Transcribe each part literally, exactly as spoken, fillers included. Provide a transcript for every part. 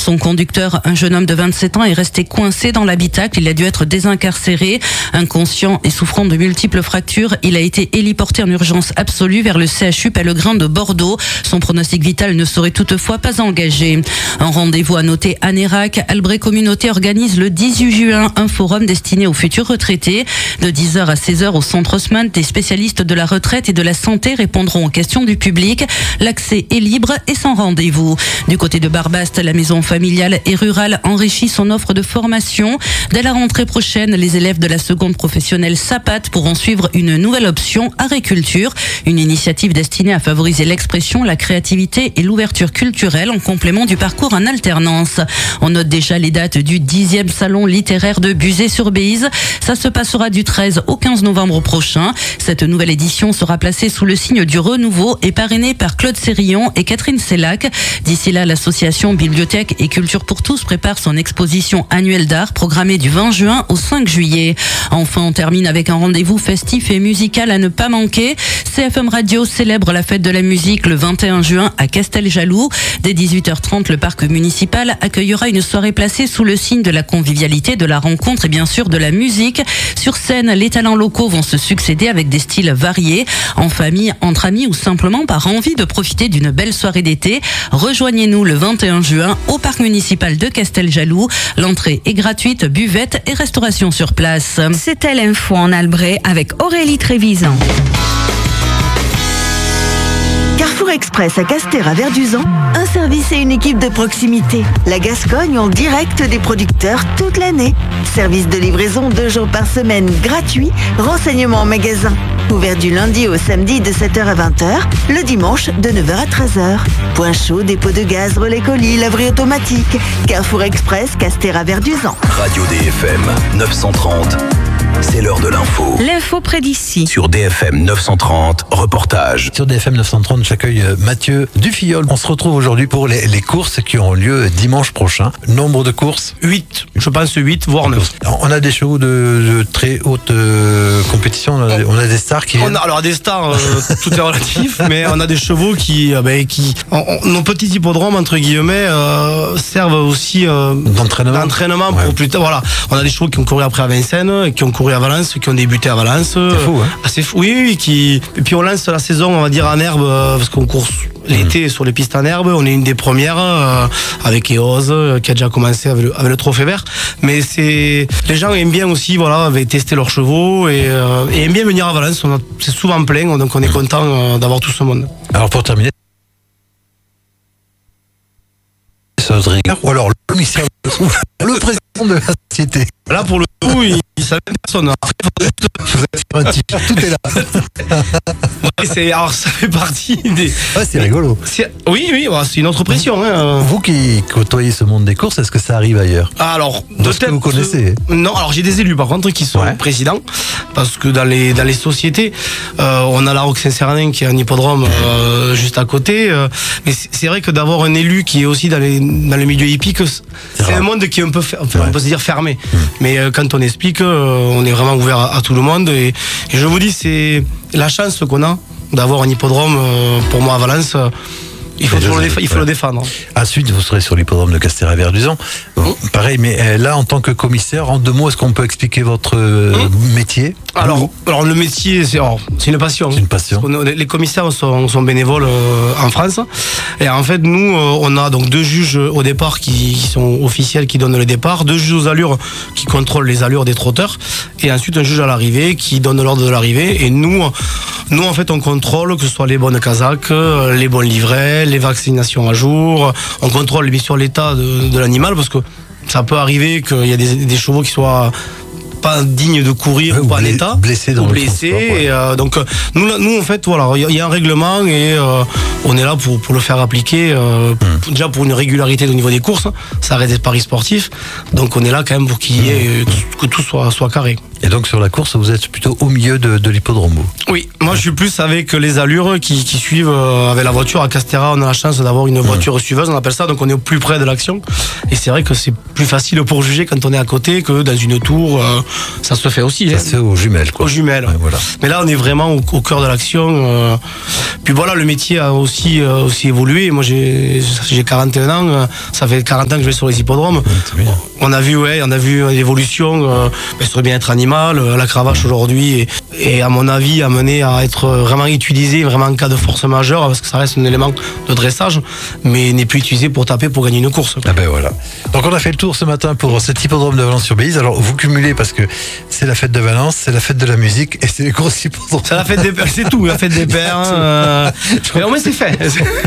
Son conducteur, un jeune homme de vingt-sept ans, est resté coincé dans l'habitacle. Il a dû être désincarcéré. Inconscient et souffrant de multiples fractures, il a été héliporté en urgence absolue vers le C H U Pellegrin de Bordeaux. Son pronostic vital ne serait toutefois pas engagé. Un rendez-vous à noter à Nérac. Albret Communauté organise le dix-huit juin un forum destiné aux futurs retraités. De dix heures à seize heures au centre Haussmann, des spécialistes de la retraite et de la santé répondront aux questions du public. L'accès est libre et sans rendez-vous. Du côté de Barbaste, la maison familiale et rurale enrichit son offre de formation. Dès la rentrée prochaine, les élèves de la seconde professionnelle Sapat pourront suivre une nouvelle option agriculture, une initiative destinée à favoriser l'expression, la créativité et l'ouverture culturelle en complément du parcours en alternance. On note déjà les dates du dixième salon littéraire de Buzet-sur-Béise. Ça se passera du treize au quinze novembre prochain. Cette nouvelle édition sera placée sous le signe du renouveau et parrainée par Claude Sérillon et Catherine Sellac. D'ici là, l'association Bibliothèque et Culture pour tous prépare son exposition annuelle d'art programmée du vingt juin au cinq juillet. Enfin, on termine avec un rendez-vous festif et musical à ne pas manquer. C F M Radio célèbre la fête de la musique le vingt et un juin à Casteljaloux. Dès dix-huit heures trente, le parc municipal accueillera une soirée placée sous le signe de la convivialité, de la rencontre et bien sûr de la musique. Sur scène, les talents locaux vont se succéder avec des styles variés. En famille, entre amis ou simplement par envie de profiter d'une belle soirée d'été, rejoignez-nous le vingt et un juin au parc municipal de Casteljaloux. L'entrée est gratuite, buvette et restauration sur place. C'était l'info en Albret avec Aurélie Trévisan. Carrefour Express à Castres à Verduzan, un service et une équipe de proximité. La Gascogne en direct des producteurs toute l'année. Service de livraison deux jours par semaine gratuit. Renseignements en magasin. Ouvert du lundi au samedi de sept heures à vingt heures. Le dimanche de neuf heures à treize heures. Point chaud, dépôt de gaz, relais colis, laverie automatique. Carrefour Express, Castres à Verduzan. Radio D F M neuf cent trente. C'est l'heure de l'info. L'info près d'ici. Sur D F M neuf cent trente, reportage. Sur D F M neuf cent trente, j'accueille Mathieu Dufilleul. On se retrouve aujourd'hui pour les, les courses qui auront lieu dimanche prochain. Nombre de courses huit, je pense huit, voire neuf. On a des chevaux de, de très haute euh, compétition, on a, on a des stars qui viennent. On a, alors des stars, euh, tout est relatif, mais on a des chevaux qui, euh, ben, qui on, on, nos petits hippodromes, entre guillemets, euh, servent aussi euh, d'entraînement, d'entraînement ouais. pour plus tard. Voilà. On a des chevaux qui ont couru après à Vincennes, qui ont couru à Valence, qui ont débuté à Valence. C'est fou, hein. Assez fou, oui, oui, qui... Et puis on lance la saison, on va dire, en herbe, parce qu'on court l'été mmh. sur les pistes en herbe. On est une des premières, euh, avec Eos, euh, qui a déjà commencé avec le, avec le trophée vert. Mais c'est... Les gens aiment bien aussi, voilà, avaient testé leurs chevaux et, euh, et aiment bien venir à Valence. On a... C'est souvent plein, donc on est content euh, d'avoir tout ce monde. Alors pour terminer, ou alors le commissaire, le président de la société. Là pour le coup, il, il savait personne. Vous êtes sur un t-shirt, tout est là. Ouais, c'est, alors ça fait partie des. Ouais, c'est rigolo. C'est, oui, oui, ouais, c'est une autre pression. Hein. Vous qui côtoyez ce monde des courses, est-ce que ça arrive ailleurs? Alors, de ce que vous connaissez. Euh, non, alors j'ai des élus par contre qui sont ouais. présidents, parce que dans les dans les sociétés, euh, on a la Roque Saint-Cernin qui est un hippodrome euh, juste à côté. Euh, mais c'est, c'est vrai que d'avoir un élu qui est aussi dans les dans le milieu hippique, c'est, c'est un monde qui est un peu, enfin, ouais. on peut se dire fermé. Mmh. Mais euh, quand on explique, euh, on est vraiment ouvert à, à tout le monde. Et, et je vous dis, c'est la chance qu'on a d'avoir un hippodrome, euh, pour moi, à Valence. Euh, Il faut, le, déf- il faut ouais. le défendre. Ensuite, vous serez sur l'hippodrome de Castres à Verduzan. Bon, mmh. Pareil, mais euh, là, en tant que commissaire, en deux mots, est-ce qu'on peut expliquer votre euh, mmh. métier? alors, alors, le métier, c'est, alors, c'est une passion. C'est une passion. Les commissaires sont, sont bénévoles euh, en France. Et en fait, nous, euh, on a donc deux juges au départ qui, qui sont officiels, qui donnent le départ, deux juges aux allures qui contrôlent les allures des trotteurs, et ensuite un juge à l'arrivée qui donne l'ordre de l'arrivée. Et nous, nous, en fait, on contrôle que ce soit les bonnes casaques, les bons livrets, les vaccinations à jour. On contrôle bien sûr l'état de, de l'animal, parce que ça peut arriver qu'il y a des, des chevaux qui soient pas dignes de courir ouais, ou pas en état, blessés dans ou le blessés. transport, ouais. Et euh, donc nous, nous en fait voilà, il y, y a un règlement et euh, on est là pour pour le faire appliquer. Euh, mmh. Déjà pour une régularité au niveau des courses, ça reste des paris sportifs. Donc on est là quand même pour qu'il y ait, mmh. que tout soit soit carré. Et donc sur la course, vous êtes plutôt au milieu de, de l'hippodrome. Oui, moi je suis plus avec les allures qui, qui suivent euh, avec la voiture. À Castéra, on a la chance d'avoir une voiture mmh. suiveuse, on appelle ça, donc on est au plus près de l'action. Et c'est vrai que c'est plus facile pour juger quand on est à côté que dans une tour. Euh, ça se fait aussi. Ça hein. se fait aux jumelles. Quoi. Aux jumelles. Ouais, voilà. Mais là, on est vraiment au, au cœur de l'action. Euh, puis voilà, le métier a aussi, euh, aussi évolué. Moi, j'ai, j'ai quarante et un ans. Euh, ça fait quarante ans que je vais sur les hippodromes. Ouais, on a vu, ouais, on a vu l'évolution euh, sur le bien-être animal. La cravache aujourd'hui est, est, à mon avis, amenée à être vraiment utilisée vraiment en cas de force majeure, parce que ça reste un élément de dressage, mais n'est plus utilisé pour taper pour gagner une course. Ah ben voilà. Donc on a fait le tour ce matin pour cet hippodrome de Valence-sur-Béziers. Alors vous cumulez parce que c'est la fête de Valence, c'est la fête de la musique et c'est les grosses hippodromes. C'est la fête des pères, c'est tout, la fête des pères. Euh... Mais au moins c'est fait.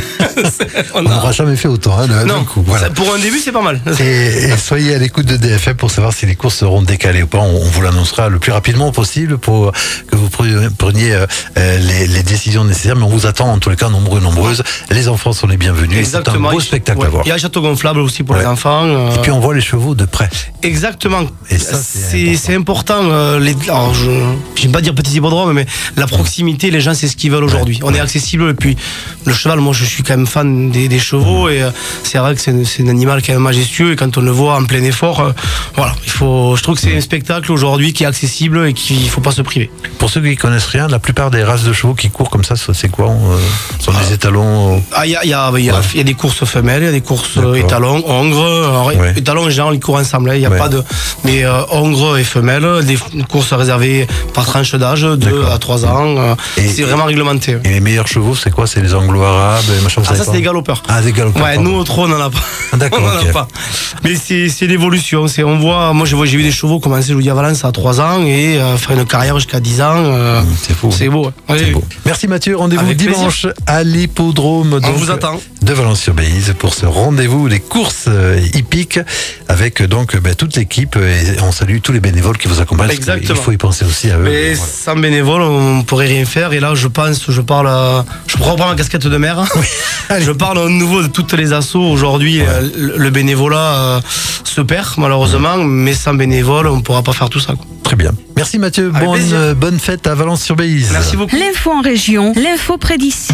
On n'aura a... jamais fait autant hein, d'un non, coup. Voilà. Pour un début c'est pas mal. Et, et soyez à l'écoute de D F M pour savoir si les courses seront décalées ou pas. On, on vous l'annoncera le plus rapidement possible pour que vous preniez euh, les, les décisions nécessaires. Mais on vous attend en tous les cas nombreux, nombreuses. Les enfants sont les bienvenus. Exactement. C'est un beau spectacle ouais. à voir. Il y a un château gonflable aussi pour ouais. les enfants. Euh... Et puis on voit les chevaux de près. Exactement. Et ça c'est, c'est important. C'est important euh, les... Alors, je n'aime pas dire petit hippodrome, mais la proximité, les gens c'est ce qu'ils veulent aujourd'hui. Ouais. On est accessible et puis le cheval, moi je suis quand même fan des, des chevaux mmh. et euh, c'est vrai que c'est, c'est un animal quand même majestueux et quand on le voit en plein effort, euh, voilà, il faut. Je trouve que c'est un spectacle aujourd'hui qui est accessible et qu'il ne faut pas se priver. Pour ceux qui connaissent rien, la plupart des races de chevaux qui courent comme ça, c'est quoi euh, sont ah. des étalons. Euh... Ah, il y a, y, a, y, a, ouais. y a des courses femelles, il y a des courses D'accord. étalons, hongres. Ouais. Étalons en général, ils courent ensemble. Il n'y a ouais. pas de. Mais euh, hongres et femelles, des courses réservées par tranche d'âge, deux à trois ans. Euh, c'est vraiment réglementé. Et les meilleurs chevaux, c'est quoi? C'est les anglo-arabes, les machins. Ah, ça, c'est des galopeurs. Ah, des galopeurs. Ouais, nous, au trot, on n'en a pas. Ah, d'accord. on n'en okay. a pas. Mais c'est, c'est l'évolution. C'est, on voit, moi, j'ai, j'ai vu des chevaux commencer, je vous dis, à Valence à trois ans et euh, faire une carrière jusqu'à dix ans. Euh, c'est fou. C'est beau. Ouais. C'est beau. Merci Mathieu. Rendez-vous Avec dimanche plaisir. À l'hippodrome. On vous attend. De Valence-sur-Béziers pour ce rendez-vous des courses hippiques avec donc ben, toute l'équipe et on salue tous les bénévoles qui vous accompagnent. Exactement. Il faut y penser aussi à eux. Mais voilà. Sans bénévoles, on pourrait rien faire. Et là, je pense, je parle, à, je reprends ma casquette de maire. Oui. Je parle à nouveau de toutes les assos. Aujourd'hui, ouais. le, le bénévolat euh, se perd malheureusement, mmh. mais sans bénévoles, on ne pourra pas faire tout ça. Quoi. Très bien. Merci Mathieu. Bonne, euh, bonne fête à Valence-sur-Béziers. Merci beaucoup. L'info en région, l'info près d'ici.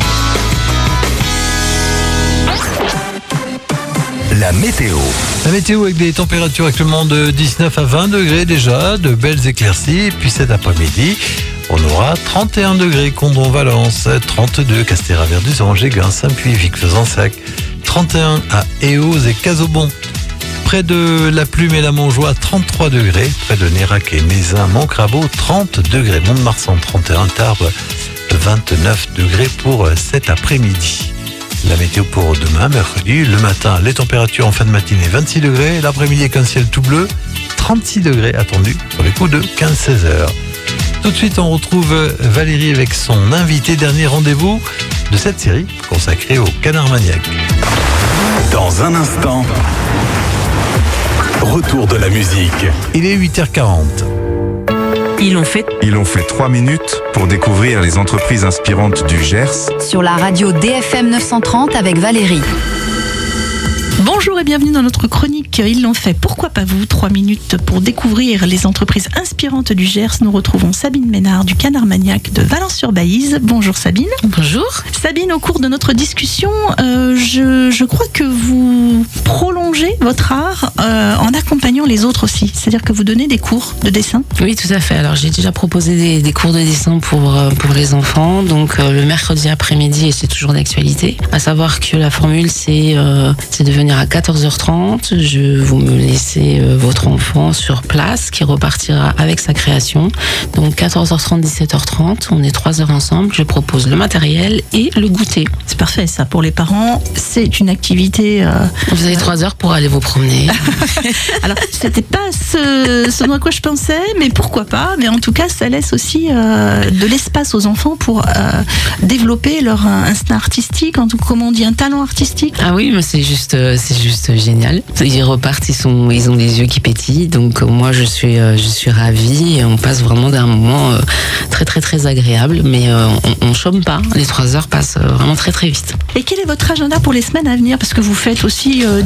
La météo. La météo avec des températures actuellement de dix-neuf à vingt degrés déjà, de belles éclaircies. Et puis cet après-midi, on aura trente et un degrés Condron-Valence, trente-deux Castéra-Verduzan, Géguin, Saint-Puy-Vic, Fezensac, trente et un à Éaux et Casaubon. Près de la Plume et la Montjoie, trente-trois degrés. Près de Nérac et Mézin, Montcrabeau, trente degrés. Mont-de-Marsan, trente et un. Tarbes, vingt-neuf degrés pour cet après-midi. La météo pour demain, mercredi, le matin, les températures en fin de matinée, vingt-six degrés, l'après-midi avec un ciel tout bleu, trente-six degrés attendus sur les coups de quinze à seize heures. Tout de suite, on retrouve Valérie avec son invité, dernier rendez-vous de cette série consacrée au Canard Maniaque. Dans un instant, retour de la musique. Il est huit heures quarante. Ils l'ont fait. Ils ont fait trois minutes pour découvrir les entreprises inspirantes du Gers. Sur la radio D F M neuf cent trente avec Valérie. Bonjour et bienvenue dans notre chronique Ils l'ont fait, pourquoi pas vous? Trois minutes pour découvrir les entreprises inspirantes du Gers. Nous retrouvons Sabine Ménard du Canard Maniaque de Valence-sur-Baïse. Bonjour Sabine. Bonjour. Sabine, au cours de notre discussion, euh, je, je crois que vous prolongez votre art euh, en accompagnant les autres aussi. C'est-à-dire que vous donnez des cours de dessin. Oui, tout à fait. Alors j'ai déjà proposé des, des cours de dessin pour, pour les enfants. Donc euh, le mercredi après-midi, et c'est toujours d'actualité. À savoir que la formule, c'est, euh, c'est de venir à quatorze heures trente, je vous me laissez euh, votre enfant sur place qui repartira avec sa création. Donc quatorze heures trente, dix-sept heures trente, on est trois heures ensemble. Je propose le matériel et le goûter. C'est parfait ça pour les parents. C'est une activité. Euh, vous avez trois heures pour aller vous promener. Alors c'était pas ce, ce à quoi je pensais, mais pourquoi pas. Mais en tout cas, ça laisse aussi euh, de l'espace aux enfants pour euh, développer leur instinct artistique, en tout cas, comment on dit, un talent artistique. Ah oui, mais c'est juste. Euh, C'est juste génial. Ils repartent, ils, sont, ils ont les yeux qui pétillent. Donc moi, je suis, je suis ravie. Et on passe vraiment d'un moment très, très, très agréable. Mais on ne chôme pas. Les trois heures passent vraiment très, très vite. Et quel est votre agenda pour les semaines à venir? Parce que vous faites aussi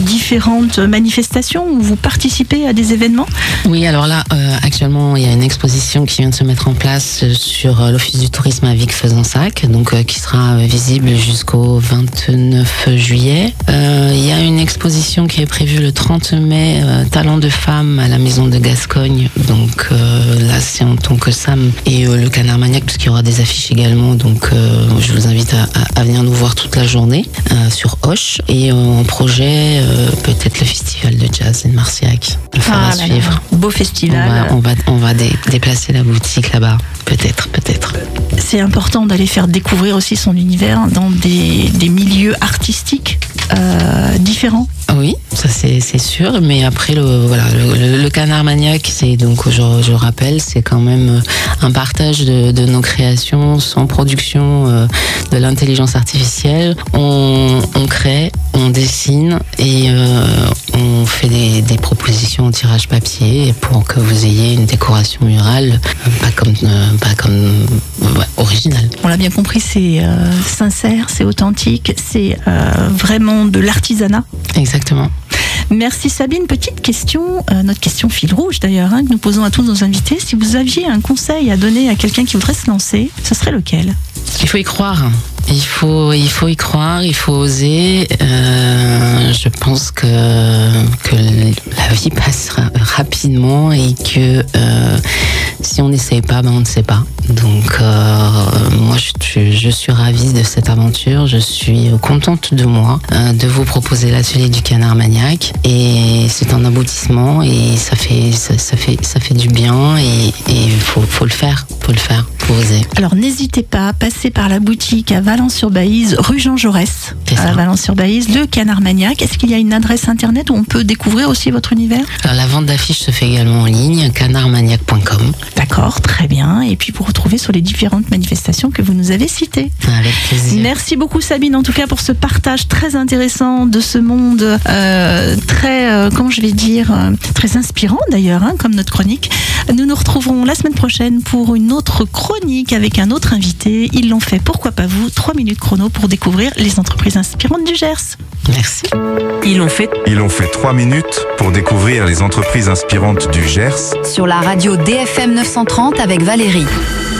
différentes manifestations où vous participez à des événements? Oui, alors là, euh, actuellement, il y a une exposition qui vient de se mettre en place sur euh, l'Office du tourisme à Vic-Fezensac, donc euh, qui sera euh, visible jusqu'au vingt-neuf juillet. Euh, il y a une exposition qui est prévue le trente mai, euh, Talents de femmes à la Maison de Gascogne. Donc euh, là, c'est en tant que Sam et euh, le Canard Maniaque, puisqu'il y aura des affiches également. Donc euh, je vous invite à, à, à venir nous voir toute la journée euh, sur Hoche. Et euh, en projet, euh, peut-être le festival de jazz de Marciac. Ah, là, là. Beau festival. On va, on va, on va dé, déplacer la boutique là-bas. Peut-être, peut-être. C'est important d'aller faire découvrir aussi son univers dans des, des milieux artistiques euh, différents. Oui, ça c'est, c'est sûr, mais après le voilà le, le, le Canard Maniaque, c'est donc je, je rappelle, c'est quand même un partage de, de nos créations sans production euh, de l'intelligence artificielle. On, on crée, on dessine et euh, on fait des, des propositions en tirage papier pour que vous ayez une décoration murale euh, pas comme euh, pas comme ouais, originale. On l'a bien compris, c'est euh, sincère, c'est authentique, c'est euh, vraiment de l'artisanat. Exactement. Merci Sabine. Petite question, euh, notre question fil rouge d'ailleurs, hein, que nous posons à tous nos invités. Si vous aviez un conseil à donner à quelqu'un qui voudrait se lancer, ce serait lequel? Il faut y croire. Il faut, il faut y croire, il faut oser. Euh, je pense que, que la vie passe ra- rapidement et que euh, si on n'essaye pas, ben on ne sait pas. Donc euh, moi, je, je suis ravie de cette aventure. Je suis contente de moi, euh, de vous proposer l'atelier du Canard Maniaque. Et c'est un aboutissement et ça fait, ça, ça fait, ça fait du bien et il faut, faut le faire, faut le faire, faut oser. Alors n'hésitez pas, passez par la boutique à Valence-sur-Baïse, rue Jean Jaurès, à Valence-sur-Baïse, le Canard Maniaque. Est-ce qu'il y a une adresse internet où on peut découvrir aussi votre univers? Alors la vente d'affiches se fait également en ligne, canard maniaque point com. D'accord, très bien. Et puis pour retrouver sur les différentes manifestations que vous nous avez citées. Avec plaisir. Merci beaucoup Sabine, en tout cas pour ce partage très intéressant de ce monde euh, très, euh, comment je vais dire, euh, très inspirant d'ailleurs, hein, comme notre chronique. Nous nous retrouverons la semaine prochaine pour une autre chronique avec un autre invité. Ils l'ont fait, pourquoi pas vous, trois minutes chrono pour découvrir les entreprises inspirantes du Gers. Merci. Ils l'ont fait. Ils ont fait trois minutes pour découvrir les entreprises inspirantes du Gers. Sur la radio D F M neuf cent trente avec Valérie.